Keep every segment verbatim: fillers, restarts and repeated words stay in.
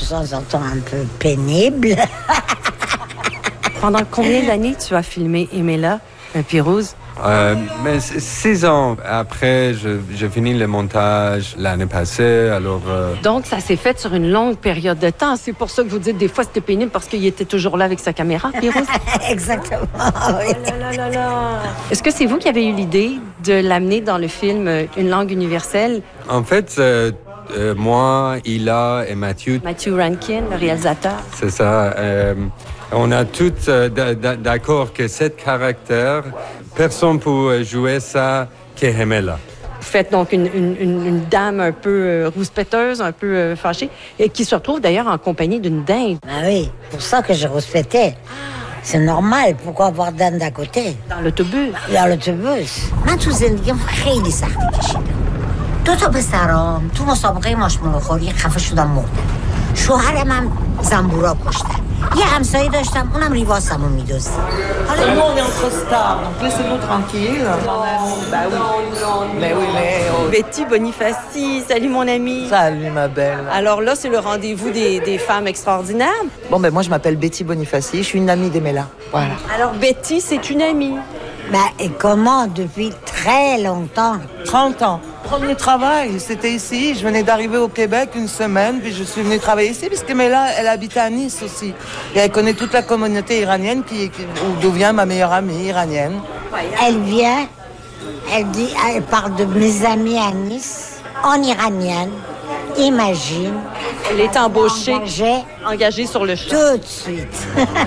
temps en temps un peu pénible. Pendant combien d'années tu as filmé Emela Pérouse? Euh, mais six ans après, je, j'ai fini le montage l'année passée, alors... Euh... Donc, ça s'est fait sur une longue période de temps. C'est pour ça que vous dites des fois c'était pénible parce qu'il était toujours là avec sa caméra, Pérouse? Exactement, oui. Oh là là là là. Est-ce que c'est vous qui avez eu l'idée de l'amener dans le film Une langue universelle? En fait, euh, euh, moi, Hila et Mathieu... Matthew Rankin, le réalisateur. C'est ça. Euh, on a tous euh, d- d- d'accord que cet caractère, personne peut jouer ça qu'Emela. Vous faites donc une, une, une, une dame un peu euh, rouspéteuse, un peu euh, fâchée, et qui se retrouve d'ailleurs en compagnie d'une dinde. Ah oui, pour ça que je rouspétais. C'est normal, pourquoi avoir dinde à côté? Dans l'autobus. Dans l'autobus. من تو زندگیم خیلی سختی کشیدم. دو تا پسرام تو مسابقه ماشمول خوری خفه شدم مردم. شوهرم هم زنبورا کشتن. یه همسایه داشتم اونم ریواسمو میدوزید. حالا nous on est entre stars, donc laissez-nous tranquilles. Bah oui. Mais oui, mais oh. Betty Bonifaci, salut mon amie. Salut ma belle. Alors là, c'est le rendez-vous des, des femmes extraordinaires. Bon ben moi je m'appelle Betty Bonifaci, je suis une amie d'Emela. Voilà. Alors Betty, c'est une amie. Ben, et comment depuis très longtemps? trente ans. Premier travail, c'était ici. Je venais d'arriver au Québec une semaine, puis je suis venue travailler ici, parce qu'Emela, elle habitait à Nice aussi. Et elle connaît toute la communauté iranienne, qui, qui, d'où vient ma meilleure amie iranienne. Elle vient, elle dit, elle parle de mes amis à Nice, en iranienne. Imagine. Elle est embauchée, engagée, engagée sur le champ. Tout de suite.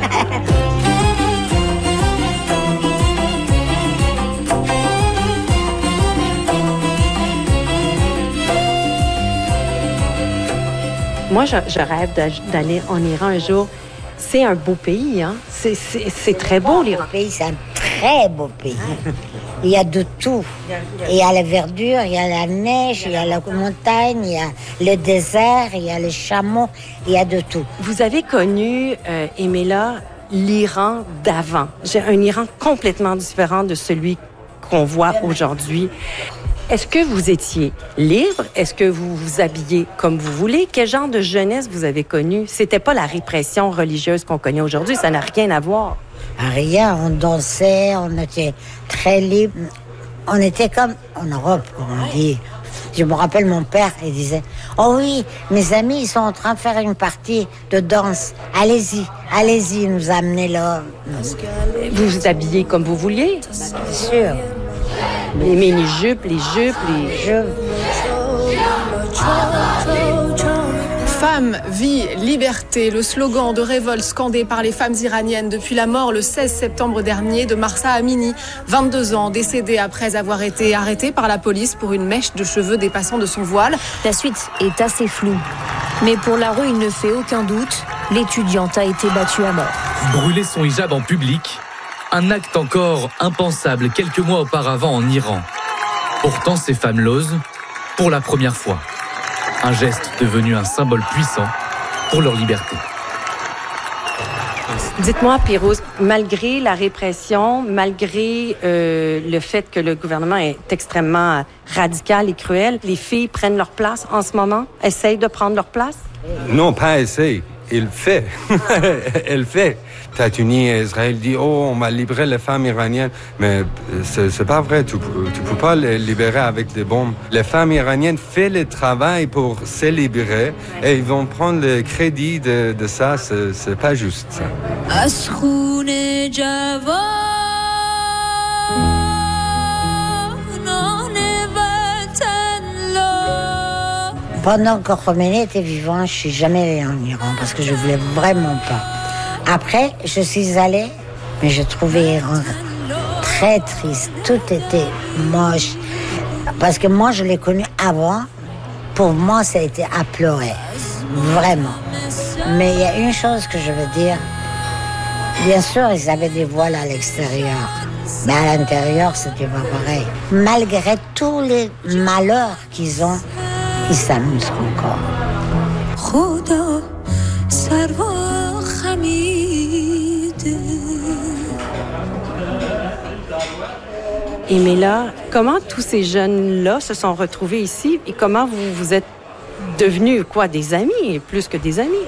Moi, je, je rêve d'aller en Iran un jour. C'est un beau pays, hein? C'est, c'est, c'est très beau, l'Iran. Le pays, c'est un très beau pays. Il y a de tout. Il y a la verdure, il y a la neige, il y a la montagne, il y a le désert, il y a les chameaux, il y a de tout. Vous avez connu, euh, Emela, l'Iran d'avant. J'ai un Iran complètement différent de celui qu'on voit aujourd'hui. Est-ce que vous étiez libre? Est-ce que vous vous habillez comme vous voulez? Quel genre de jeunesse vous avez connu? C'était pas la répression religieuse qu'on connaît aujourd'hui. Ça n'a rien à voir. Rien. On dansait, on était très libre. On était comme en Europe, comme on dit. Je me rappelle, mon père, il disait « Oh oui, mes amis, ils sont en train de faire une partie de danse. Allez-y, allez-y, nous amener là. » Vous vous habillez comme vous vouliez? Bien sûr. Les mini-jupes, les jupes, les jupes. Femme, vie, liberté, le slogan de révolte scandé par les femmes iraniennes depuis la mort le seize septembre dernier de Mahsa Amini, vingt-deux ans, décédée après avoir été arrêtée par la police pour une mèche de cheveux dépassant de son voile. La suite est assez floue. Mais pour la rue, il ne fait aucun doute, l'étudiante a été battue à mort. Brûler son hijab en public, un acte encore impensable quelques mois auparavant en Iran. Pourtant, ces femmes l'osent pour la première fois. Un geste devenu un symbole puissant pour leur liberté. Dites-moi, Pérouse, malgré la répression, malgré euh, le fait que le gouvernement est extrêmement radical et cruel, les filles prennent leur place en ce moment, essayent de prendre leur place? Non, pas essayer. Il fait. Elle fait. États-Unis et Israël dit oh on va libérer les femmes iraniennes, mais c'est, c'est pas vrai. Tu tu peux pas les libérer avec des bombes. Les femmes iraniennes font le travail pour se libérer et ils vont prendre le crédit de, de ça. C'est, c'est pas juste ça. Pendant que Khomeini était vivant, je suis jamais allée en Iran parce que je voulais vraiment pas. Après, je suis allée, mais je trouvais l'Iran très triste. Tout était moche. Parce que moi, je l'ai connu avant. Pour moi, ça a été à pleurer. Vraiment. Mais il y a une chose que je veux dire. Bien sûr, ils avaient des voiles à l'extérieur. Mais à l'intérieur, c'était pas pareil. Malgré tous les malheurs qu'ils ont, ils s'amusent encore. Emela, comment tous ces jeunes-là se sont retrouvés ici et comment vous vous êtes devenus, quoi, des amis, plus que des amis?